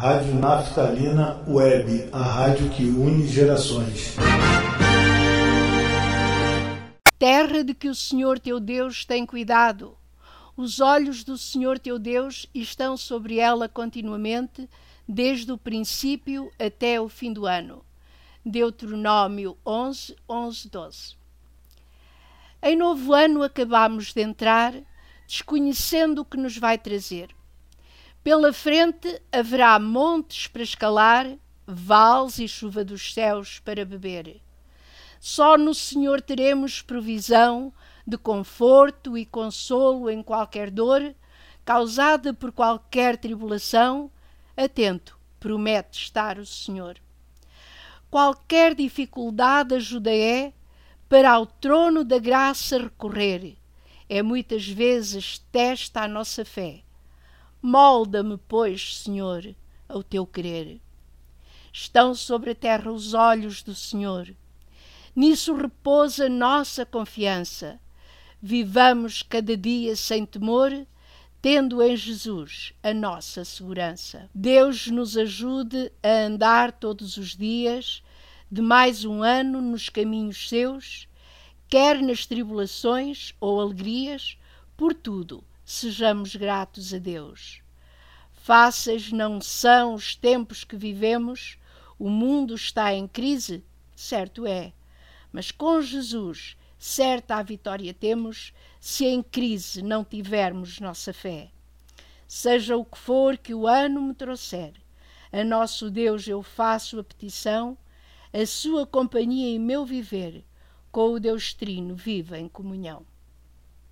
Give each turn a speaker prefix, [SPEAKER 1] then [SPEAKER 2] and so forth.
[SPEAKER 1] Rádio Naftalina Web, a rádio que une gerações.
[SPEAKER 2] Terra de que o Senhor teu Deus tem cuidado. Os olhos do Senhor teu Deus estão sobre ela continuamente, desde o princípio até o fim do ano. Deuteronômio 11, 11, 12. Em novo ano acabamos de entrar, desconhecendo o que nos vai trazer. Pela frente haverá montes para escalar, vales e chuva dos céus para beber. Só no Senhor teremos provisão de conforto e consolo em qualquer dor, causada por qualquer tribulação. Atento, promete estar o Senhor. Qualquer dificuldade ajuda para ao trono da graça recorrer. É muitas vezes testa a nossa fé. Molda-me, pois, Senhor, ao teu querer. Estão sobre a terra os olhos do Senhor. Nisso repousa nossa confiança. Vivamos cada dia sem temor, tendo em Jesus a nossa segurança. Deus nos ajude a andar todos os dias de mais um ano nos caminhos seus, quer nas tribulações ou alegrias, por tudo sejamos gratos a Deus. Fáceis não são os tempos que vivemos, o mundo está em crise, certo é, mas com Jesus certa a vitória temos, se em crise não tivermos nossa fé. Seja o que for que o ano me trouxer, a nosso Deus eu faço a petição, a sua companhia em meu viver, com o Deus Trino viva em comunhão.